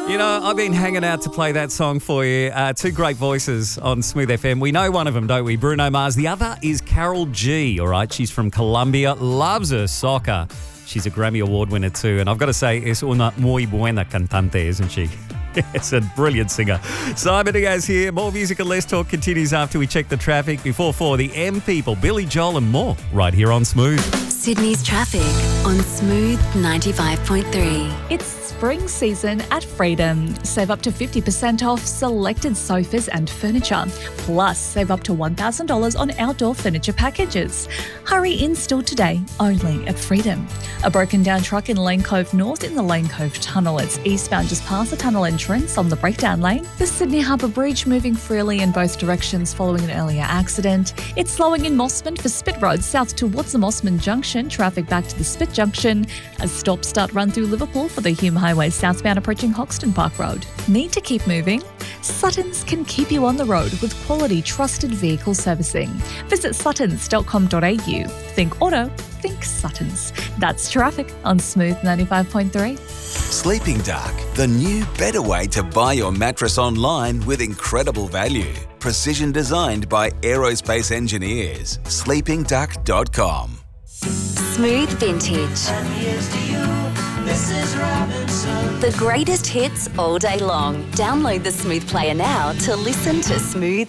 You know, I've been hanging out to play that song for you. Two great voices on Smooth FM. We know one of them, don't we? Bruno Mars. The other is Carol G, all right? She's from Colombia, loves her soccer. She's a Grammy Award winner too. And I've got to say, es una muy buena cantante, isn't she? It's a brilliant singer. Simon Diaz here. More music and less talk continues after we check the traffic. Before 4, the M People, Billy Joel and more, right here on Smooth. Sydney's traffic on Smooth 95.3. It's spring season at Freedom. Save up to 50% off selected sofas and furniture. Plus, save up to $1,000 on outdoor furniture packages. Hurry in store today, only at Freedom. A broken down truck in Lane Cove North in the Lane Cove Tunnel. It's eastbound just past the tunnel entrance on the breakdown lane. The Sydney Harbour Bridge moving freely in both directions following an earlier accident. It's slowing in Mossman for Spit Road south towards the Mossman Junction. Traffic back to the Spit Junction. A stop-start run through Liverpool for the Hume Highway southbound approaching Hoxton Park Road. Need to keep moving? Suttons can keep you on the road with quality trusted vehicle servicing. Visit suttons.com.au. Think auto, think Suttons. That's traffic on Smooth 95.3. Sleeping Dark, the new better way to buy your mattress online with incredible value. Precision designed by aerospace engineers. sleepingduck.com. Smooth Vintage. The greatest hits all day long. Download the Smooth Player now to listen to Smooth